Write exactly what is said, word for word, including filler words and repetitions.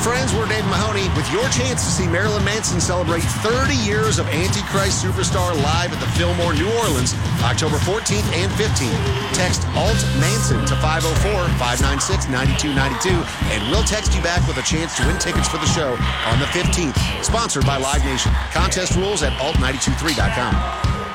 friends, we're Dave Mahoney with your chance to see Marilyn Manson celebrate thirty years of Antichrist Superstar live at the Fillmore, New Orleans, October fourteenth and fifteenth. Text Alt Manson to five oh four, five nine six, nine two nine two, and we'll text you back with a chance to win tickets for the show on the fifteenth. Sponsored by Live Nation. Contest rules at alt nine two three dot com.